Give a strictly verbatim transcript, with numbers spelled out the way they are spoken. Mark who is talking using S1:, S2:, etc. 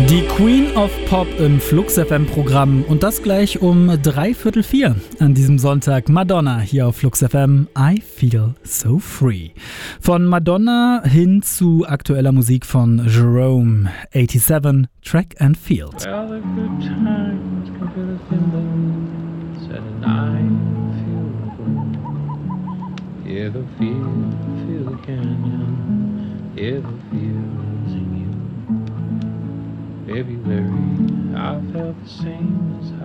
S1: Die Queen of Pop im Flux F M-Programm und das gleich um dreiviertel vier an diesem Sonntag. Madonna hier auf Flux F M, I Feel So Free. Von Madonna hin zu aktueller Musik von Jerome, siebenundachtzig, Track and Field.
S2: Well, the good times can be the thing said and I feel good. Hear the feel, feel the canyon, hear the feels in you. February, I felt the same as